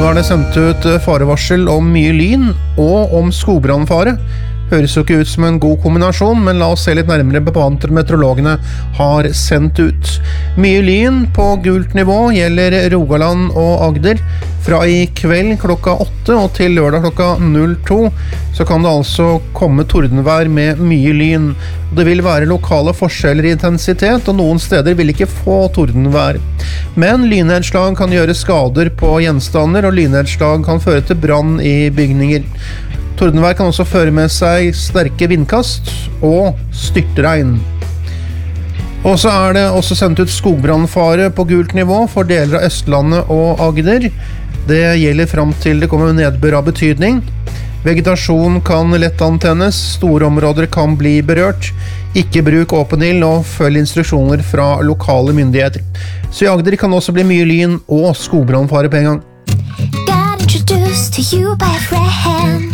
Nå er det sendt ut farevarsel om mye lyn og om skogbrannfare. Høres jo ikke ut som en god kombinasjon, men la oss se litt nærmere på hva meteorologene har sendt ut. Mye lyn på gult nivå gjelder Rogaland og Agder. Fra i kveld klokka 8 og til lørdag klokka 02 så kan det altså komme tordenvær med mye lyn. Det vil være lokale forskjeller i intensitet, og noen steder vil ikke få tordenvær. Men lynnedslag kan gjøre skader på gjenstander, og lynnedslag kan føre til brann i bygninger. Tordenvær kan også føre med seg sterke vindkast og styrtregn. Og så er det også sendt ut skogbrannfare på gult nivå for deler av Østlandet og Agder. Det gjelder frem til det kommer nedbør av betydning. Vegetasjon kan lett antennes, store områder kan bli berørt. Ikke bruk åpen ild og følg instruksjoner fra lokale myndigheter. Så i Agder kan også bli mye lyn og skogbrannfare på en gang. Got introduced to you by a friend.